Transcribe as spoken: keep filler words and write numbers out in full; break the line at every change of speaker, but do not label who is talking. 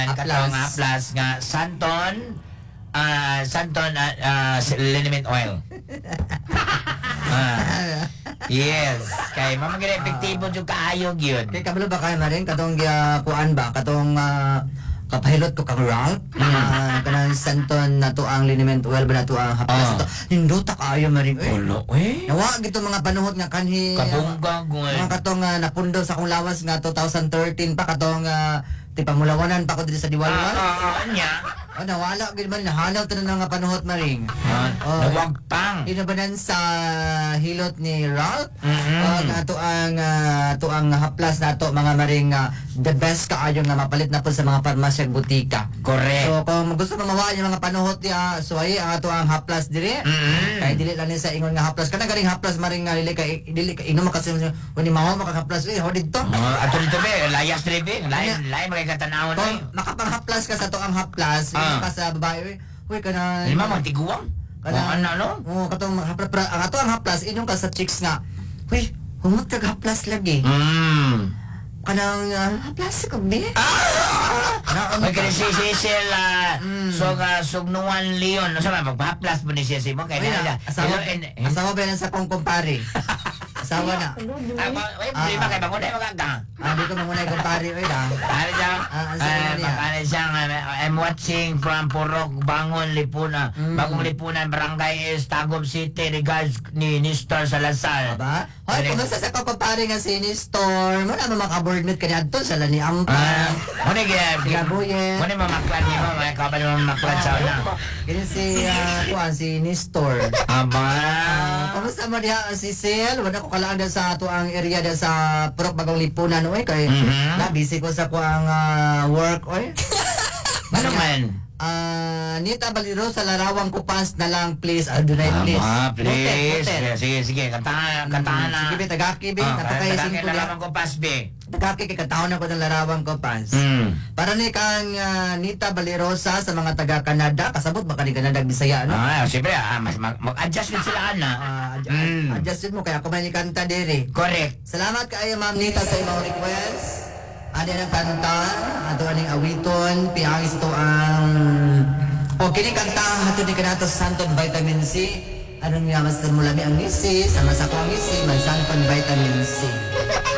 Katong nga plus nga Santon, ah Santon uh, uh, liniment oil. Ah. Yes, kay mamagay epektibo jud kaayo gyud.
Kay kabalo ba kay maring katong uh, kuan ba katong uh, kapahilot ko kang Ralph uh, kanang Santon na to ang liniment oil ba na to ang haplas
Ah.
to nindota kaayo maring eh.
Ulo eh.
Nawa gito mga panuhot nga kanhi
Kabungga gol.
mga katong uh, napundo sa akong lawas nga twenty thirteen pa katong uh, tipamulawanan pa ko dito sa
Ah,
Diwalwan.
ah, ah, nya.
Oh, nawala gid man nahanaw to na nga panuhot maring.
Ah,
Oh.
nawagtang.
Inabanan sa hilot ni Ralph.
Mhm.
Uh, nga to ang uh, to ang haplas nato mga maring uh, the best kaayo nga mapalit na po sa mga parmasya ug butika.
Correct.
So kung gusto mo mawala yung mga panuhot niya, so ay ang ato ang haplas dire.
Mhm.
Kay dili lang ni sa ingon nga haplas kana garing haplas maring nga dili kay dili kay inom kasi uni mawa makahaplas eh hodid to.
Ah, ato dito be, layas driving, lain lain mga katanawon
Kung
eh.
makapanghaplas ka sa to ang haplas,
Ah.
inom ka sa babae, uy kana
Lima mga tiguang.
Kana
Kana ano no?
Oh, katong haplas ang ato ang haplas inyong ka sa chicks nga. Uy, humot kag haplas lagi.
Mm.
Kanang uh, haplas ko bi.
Ah! May kani si Cecil ah,
Mm.
so ga sugnuan Leon, no sa magpahaplas po ni Cecil mo kay
Uy,
nila.
asawa,
Hello, and-
asawa ba yan sa kong kumpare? Asawa na.
Ah, ba- wait, problema kay bangon ay magaga.
Ah, di ko mamunay kumpare, uy lang.
Ano siya?
Ah, ang sabi
Ah,
niya.
ano siya? ah, I'm watching from Purok, Bangon, Lipunan.
Mm.
Bagong Lipunan, Barangay is Tagum City. Regards ni Nestor Salazar.
Aba? Hoy,
Correct.
kumusta sa kong kumpare nga si ni Storm? Mo na makaboard meet kanya adto sa lani
Ah,
Ampan.
muna gaya.
Gabuye.
Muna mamaklan niyo, mga kabal mo mamaklan sa una.
Kini si uh, kuan si Nestor.
Aba.
Ah, kamusta mo diha si Sil? Wala ko kalaan da sa ato ang area da sa Purok Bagong Lipunan oy kay
Mhm.
na busy ko sa kuang ah, work oy.
Ano man?
Ah, Nita Baliro sa larawang kupas na lang please. Adunay please.
Aba, please.
Motel, motel.
Sige, sige. Kantahan, kantahan na.
Sige, be, tagaki, be.
Ah,
Napakaising
kantahan
ko
na
niya.
lamang ko pas, be.
Tagaki, kay katahon ako ng larawang kupas.
Hmm.
Para ni kang ah, Nita Balirosa sa mga taga-Canada. Kasabot ba ka ni Canada, Bisaya, no?
Ah, siyempre, ah, mas mag- mag-adjust din sila, ana.
Ah, adj-
Mm.
adjustin mo, kaya ako man kanta diri.
Correct.
Salamat kaayo Ma'am Nita sa imong request. Ano ang kanta, ato aning awiton, piangis to ang o kini kanta ato ni kanato sa Santon Vitamin C. Ano nga mas mulami ang ngisi, sama sa ko ang ngisi, man Santon Vitamin C.